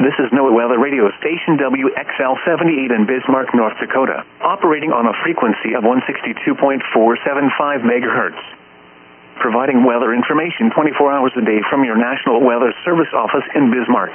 This is NOAA Weather Radio Station WXL-78 in Bismarck, North Dakota, operating on a frequency of 162.475 megahertz. Providing weather information 24 hours a day from your National Weather Service office in Bismarck.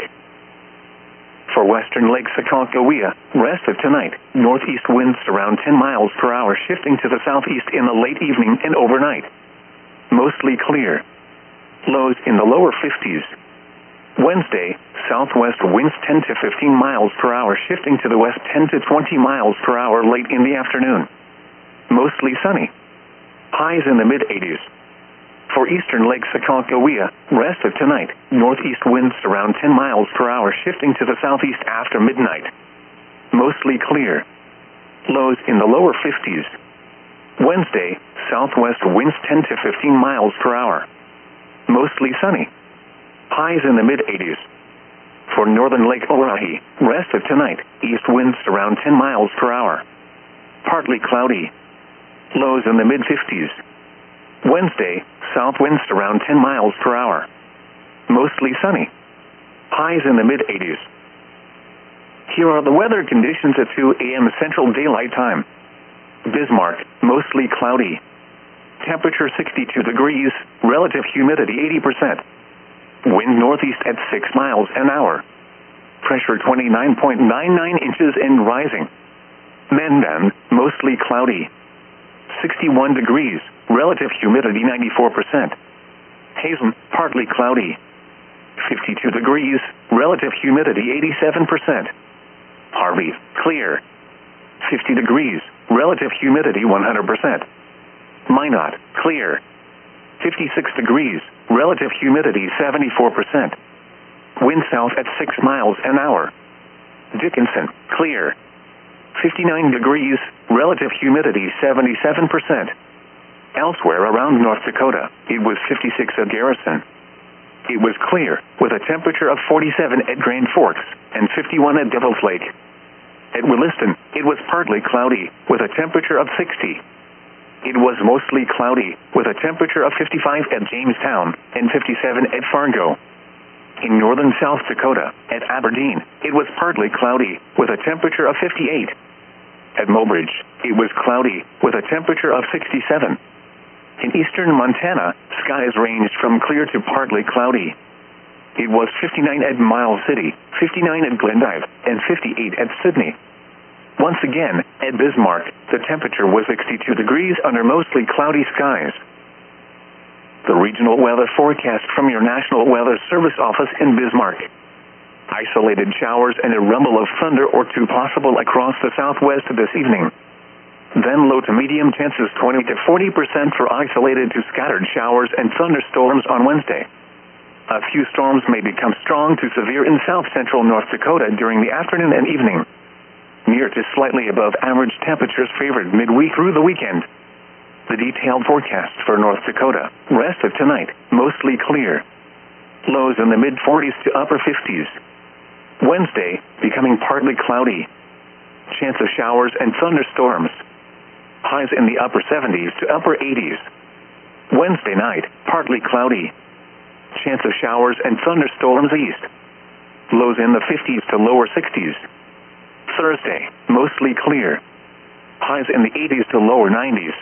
For western Lake Aconcagua, rest of tonight, northeast winds around 10 miles per hour shifting to the southeast in the late evening and overnight. Mostly clear. Lows in the lower 50s. Wednesday, southwest winds 10 to 15 miles per hour shifting to the west 10 to 20 miles per hour late in the afternoon. Mostly sunny. Highs in the mid-80s. For eastern Lake Aconcagua, rest of tonight, northeast winds around 10 miles per hour shifting to the southeast after midnight. Mostly clear. Lows in the lower 50s. Wednesday, southwest winds 10 to 15 miles per hour. Mostly sunny. Highs in the mid-80s. For northern Lake Oahe, rest of tonight, east winds around 10 miles per hour. Partly cloudy. Lows in the mid-50s. Wednesday, south winds around 10 miles per hour. Mostly sunny. Highs in the mid-80s. Here are the weather conditions at 2 a.m. Central Daylight Time. Bismarck, mostly cloudy. Temperature 62 degrees, relative humidity 80%. Wind northeast at 6 miles an hour. Pressure 29.99 inches and rising. Mandan, mostly cloudy. 61 degrees, relative humidity 94%. Hazen, partly cloudy. 52 degrees, relative humidity 87%. Harvey, clear. 50 degrees, relative humidity 100%. Minot, clear. 56 degrees, relative humidity 74%. Wind south at 6 miles an hour. Dickinson, clear. 59 degrees, relative humidity 77%. Elsewhere around North Dakota, it was 56 at Garrison. It was clear, with a temperature of 47 at Grand Forks and 51 at Devil's Lake. At Williston, it was partly cloudy, with a temperature of 60. It was mostly cloudy, with a temperature of 55 at Jamestown and 57 at Fargo. In northern South Dakota, at Aberdeen, it was partly cloudy, with a temperature of 58. At Mobridge, it was cloudy, with a temperature of 67. In eastern Montana, skies ranged from clear to partly cloudy. It was 59 at Miles City, 59 at Glendive, and 58 at Sydney. Once again, at Bismarck, the temperature was 62 degrees under mostly cloudy skies. The regional weather forecast from your National Weather Service office in Bismarck. Isolated showers and a rumble of thunder or two possible across the southwest this evening. Then low to medium chances 20 to 40% for isolated to scattered showers and thunderstorms on Wednesday. A few storms may become strong to severe in south-central North Dakota during the afternoon and evening. Near to slightly above average temperatures favored midweek through the weekend. The detailed forecast for North Dakota. Rest of tonight, mostly clear. Lows in the mid-40s to upper 50s. Wednesday, becoming partly cloudy. Chance of showers and thunderstorms. Highs in the upper 70s to upper 80s. Wednesday night, partly cloudy. Chance of showers and thunderstorms east. Lows in the 50s to lower 60s. Thursday, mostly clear. Highs in the 80s to lower 90s.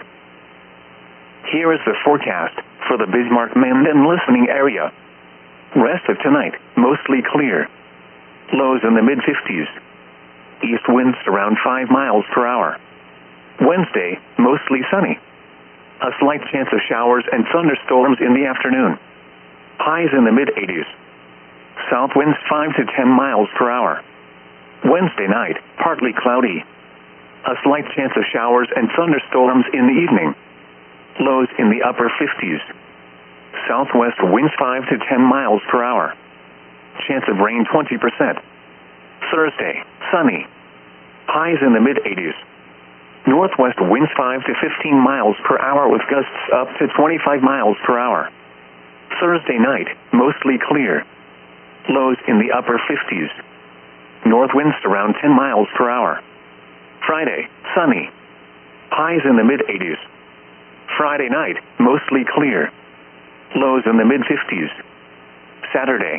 Here is the forecast for the Bismarck-Mandan listening area. Rest of tonight, mostly clear. Lows in the mid-50s. East winds around 5 miles per hour. Wednesday, mostly sunny. A slight chance of showers and thunderstorms in the afternoon. Highs in the mid-80s. South winds 5 to 10 miles per hour. Wednesday night, partly cloudy. A slight chance of showers and thunderstorms in the evening. Lows in the upper 50s. Southwest winds 5 to 10 miles per hour. Chance of rain 20%. Thursday, sunny. Highs in the mid-80s. Northwest winds 5 to 15 miles per hour with gusts up to 25 miles per hour. Thursday night, mostly clear. Lows in the upper 50s. North winds around 10 miles per hour. Friday, sunny. Highs in the mid-80s. Friday night, mostly clear. Lows in the mid-50s. Saturday,